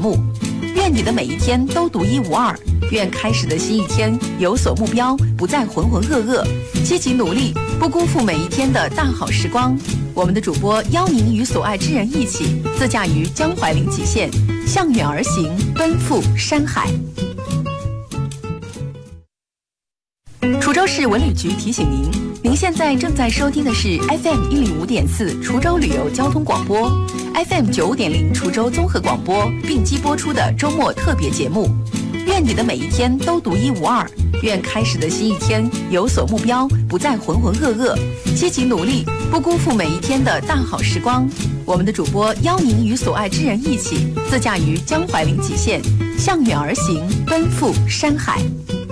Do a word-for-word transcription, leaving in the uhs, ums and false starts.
目。愿你的每一天都独一无二，愿开始的新一天有所目标，不再浑浑噩噩，积极努力，不辜负每一天的大好时光。我们的主播邀您与所爱之人一起，自驾于江淮临济县，向远而行，奔赴山海。滁州市文旅局提醒您，您现在正在收听的是 F M 一零五点四滁州旅游交通广播 ，F M 九五点零滁州综合广播并机播出的周末特别节目。愿你的每一天都独一无二，愿开始的新一天有所目标，不再浑浑噩噩，积极努力，不辜负每一天的大好时光。我们的主播邀您与所爱之人一起，自驾于江淮临济县，向远而行，奔赴山海。